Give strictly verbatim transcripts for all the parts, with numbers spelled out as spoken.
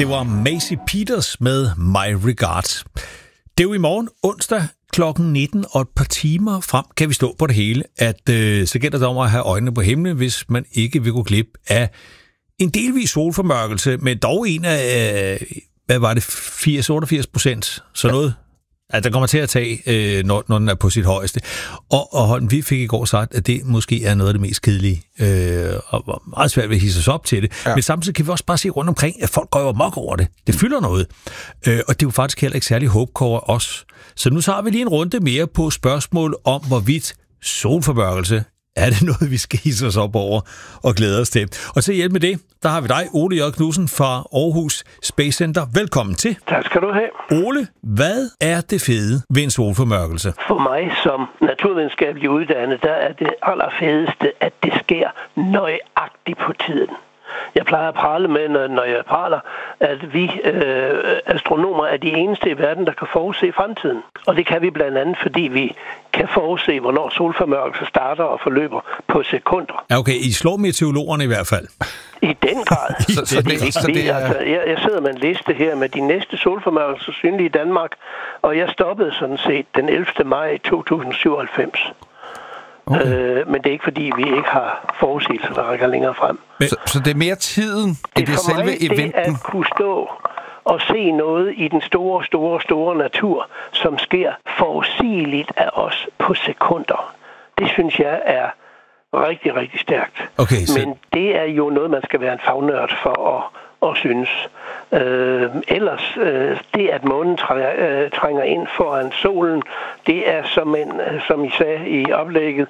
Det var Maisie Peters med My Regards. Det er jo i morgen, onsdag klokken nitten, og et par timer frem kan vi stå på det hele, at øh, så gælder det om at have øjnene på himlen, hvis man ikke vil gå glip af en delvis solformørkelse, men dog en af, øh, hvad var det, firs til otteogfirs procent, så noget, at der kommer til at tage, øh, når, når den er på sit højeste. Og, og Holm, vi fik i går sagt, at det måske er noget af det mest kedelige, øh, og meget svært ved at hisse os op til det. Ja. Men samtidig kan vi også bare se rundt omkring, at folk går jo amok over det. Det fylder noget. Øh, og det er jo faktisk heller ikke særlig håbkår os. Så nu tager vi lige en runde mere på spørgsmål om, hvorvidt solformørkelse er det noget, vi skal hisse os op over og glæde os til. Og til at hjælpe med det, der har vi dig, Ole J. Knudsen fra Aarhus Space Center. Velkommen til. Tak skal du have. Ole, hvad er det fede ved en solformørkelse? For mig som naturvidenskabelig uddannet, der er det allerfedeste, at det sker nøjagtigt på tiden. Jeg plejer at prale med, når jeg praler, at vi øh, astronomer er de eneste i verden, der kan forudse fremtiden. Og det kan vi blandt andet, fordi vi kan forudse, hvornår solformørkelse starter og forløber på sekunder. Ja, okay. I slår meteorologerne i hvert fald. I den grad. så, så det, det, så det er... altså, jeg, jeg sidder med en liste her med de næste solformørkelser synlige i Danmark, og jeg stoppede sådan set den ellevte maj to tusind syvoghalvfems. Okay. Øh, men det er ikke fordi, vi ikke har forudsigelser, der rækker længere frem. Men, så, så det er mere tiden, end det er selve mig, eventen? Det at kunne stå og se noget i den store, store, store natur, som sker forudsigeligt af os på sekunder. Det synes jeg er rigtig, rigtig stærkt. Okay, så... Men det er jo noget, man skal være en fagnørd for at, at synes. Øh, ellers, øh, det at månen trænger, øh, trænger ind foran solen, det er som, en, som I sagde i oplægget,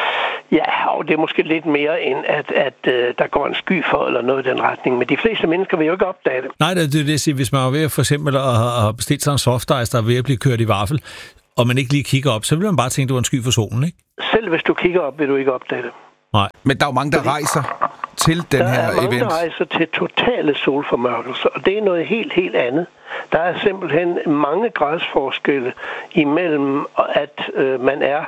ja, og det er måske lidt mere end, at, at øh, der går en sky for eller noget i den retning. Men de fleste mennesker vil jo ikke opdage det. Nej, det er det, jeg siger. Hvis man er ved for eksempel at have bestilt sig en softice, der er ved at blive kørt i vaffel, og man ikke lige kigger op, så vil man bare tænke, at det var en sky for solen, ikke? Selv hvis du kigger op, vil du ikke opdage det. Nej. Men der er jo mange, der Fordi rejser til den der her event. Der er mange, event. der rejser til totale solformørkelser, og det er noget helt, helt andet. Der er simpelthen mange gradsforskelle imellem, at øh, man er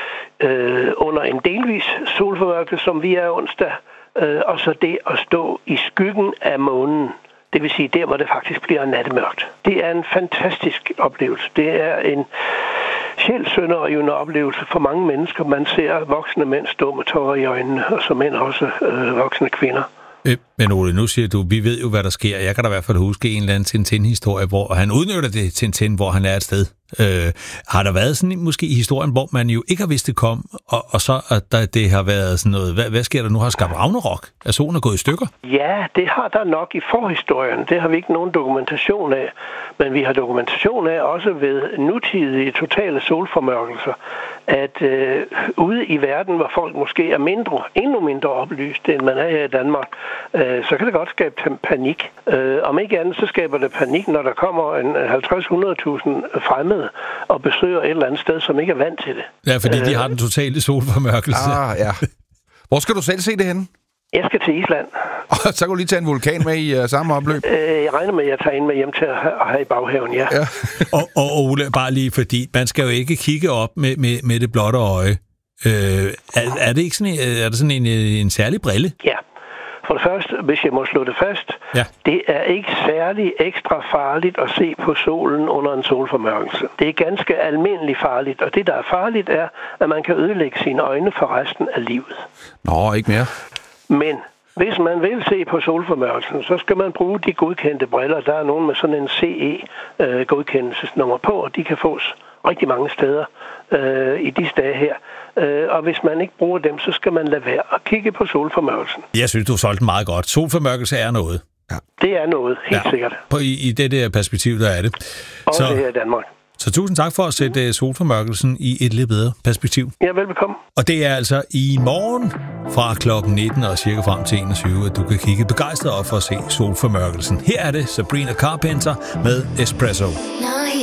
øh, under en delvis solformørkelse, som vi er onsdag, øh, og så det at stå i skyggen af månen. Det vil sige, der hvor det faktisk bliver nattemørkt. Det er en fantastisk oplevelse. Det er en sjælsønderrivende oplevelse for mange mennesker. Man ser voksne mænd stå med tårer i øjnene, og så mænd også øh, voksne kvinder. Men Ole, nu siger du, vi ved jo, hvad der sker. Jeg kan da i hvert fald huske en eller anden Tintin-historie, hvor han udnytter det Tintin, hvor han er et sted. Øh, har der været sådan måske i historien, hvor man jo ikke har vidst, det kom, og, og så at der, det har været sådan noget, hvad, hvad sker der nu? Har skabt Ragnarok? Er solen er gået i stykker? Ja, det har der nok i forhistorien. Det har vi ikke nogen dokumentation af. Men vi har dokumentation af også ved nutidige totale solformørkelser, at øh, ude i verden, hvor folk måske er mindre, endnu mindre oplyst, end man er her i Danmark, øh, så kan det godt skabe panik. Øh, om ikke andet, så skaber det panik, når der kommer en halvtreds til hundrede tusind fremmede og besøger et eller andet sted, som ikke er vant til det. Ja, fordi øh, de har den totale solformørkelse. Ah, ja. Hvor skal du selv se det henne? Jeg skal til Island. Og så kan du lige tage en vulkan med i uh, samme opløb? Øh, jeg regner med, at jeg tager en med hjem til at have, at have i baghaven, ja. ja. og, og Ole, bare lige fordi, man skal jo ikke kigge op med, med, med det blotte øje. Øh, er, er det ikke sådan, er det sådan en, en særlig brille? Ja. For det første, hvis jeg må slå det fast, ja. Det er ikke særlig ekstra farligt at se på solen under en solformørkelse. Det er ganske almindeligt farligt, og det, der er farligt, er, at man kan ødelægge sine øjne for resten af livet. Nå, ikke mere. Men hvis man vil se på solformørkelsen, så skal man bruge de godkendte briller. Der er nogen med sådan en C E-godkendelsesnummer på, og de kan fås rigtig mange steder øh, i disse dage her. Øh, og hvis man ikke bruger dem, så skal man lade være at kigge på solformørkelsen. Jeg synes, du solgte meget godt. Solformørkelse er noget. Ja. Det er noget, helt ja. sikkert. På, i, I det der perspektiv, der er det. Og så, det her i Danmark. Så tusind tak for at sætte mm. solformørkelsen i et lidt bedre perspektiv. Ja, velbekomme. Og det er altså i morgen fra klokken nitten og cirka frem til enogtyve, at du kan kigge begejstret op for at se solformørkelsen. Her er det Sabrina Carpenter med Espresso.